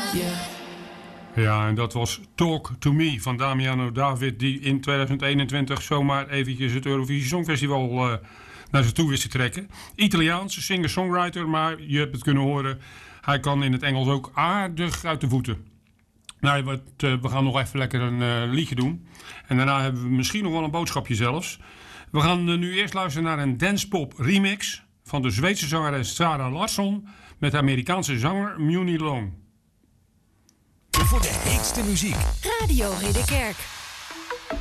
Ja, en dat was Talk to Me van Damiano David, die in 2021 zomaar eventjes het Eurovisie Songfestival naar zich toe wist te trekken. Italiaanse singer-songwriter, maar je hebt het kunnen horen, hij kan in het Engels ook aardig uit de voeten. Nou, we gaan nog even lekker een liedje doen. En daarna hebben we misschien nog wel een boodschapje zelfs. We gaan nu eerst luisteren naar een dancepop remix van de Zweedse zangeres Sarah Larsson met de Amerikaanse zanger Muni Long. Voor de heetste muziek. Radio Ridderkerk.